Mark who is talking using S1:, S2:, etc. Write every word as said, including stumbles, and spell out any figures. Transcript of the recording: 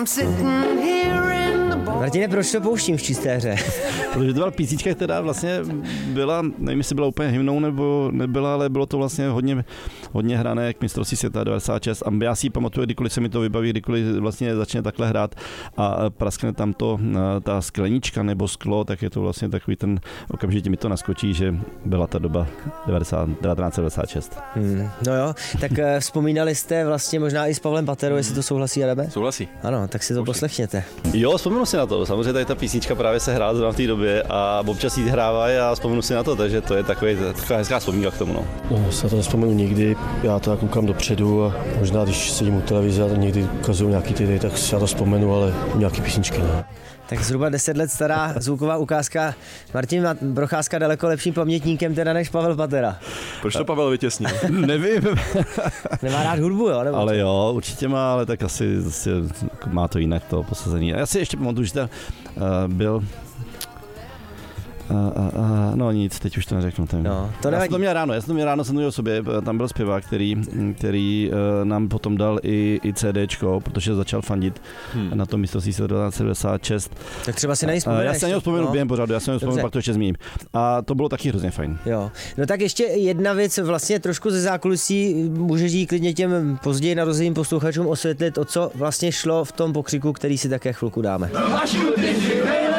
S1: Martine, proč to pouštím v čisté hře?
S2: Protože to byla písnička, která vlastně byla, nevím, jestli byla úplně hymnou nebo nebyla, ale bylo to vlastně hodně, hodně hrané k mistrovství světa devadesát šest. A já si ji pamatuju, kdykoliv se mi to vybaví, kdykoliv vlastně začne takhle hrát a praskne tam to, ta sklenička nebo sklo, tak je to vlastně takový ten, okamžitě mi to naskočí, že byla ta doba devatenáct set devadesát šest.
S1: Hmm, no jo, tak vzpomínali jste vlastně možná i s Pavlem Paterou, jestli to souhlasí, Adabe?
S3: Souhlasí.
S1: Ano, tak si to Pouští. Poslechněte.
S2: Jo, vzpomenu si na to. Samozřejmě tady ta písnička právě se hrála zrovna v té době a občas jí hrávají a vzpomenu si na to, takže to je takový, taková hezká vzpomínka k tomu. No.
S4: No, se na to nespomenu nikdy, já to koukám dopředu a možná když sedím u televize a někdy ukazují nějaký ty, tak si já to vzpomenu, ale nějaký písničky ne.
S1: Tak zhruba deset let stará zvuková ukázka. Martin Procházka daleko lepším pamětníkem teda než Pavel Patera.
S3: Proč to Pavel vytěsnil?
S2: Nevím.
S1: Nemá rád hudbu, jo? Nebo
S2: ale
S1: to?
S2: Jo, určitě má, ale tak asi, asi má to jinak to posazení. Já si ještě pamatuju, že to uh, byl... Uh, uh, uh, no nic, teď už to neřeknu.
S1: No, to
S2: já jsem to měl ráno, já jsem to měl ráno, jsem to měl o sobě, tam byl zpěvák, který, který uh, nám potom dal i, i CDčko, protože začal fandit hmm. na tom mistrovství světa devatenáct set devadesát šest.
S1: Tak třeba si na něj vzpomeneš.
S2: Já se na něj vzpomenu no. během pořadu, já se na něj vzpomenu, pak to ještě zmíním. A to bylo taky hrozně fajn.
S1: Jo. No tak ještě jedna věc, vlastně trošku ze zákulisí, můžeš jí klidně těm později narozeným posluchačům osvětlit, o co vlastně šlo v tom pokřiku, který si také chvilku dáme.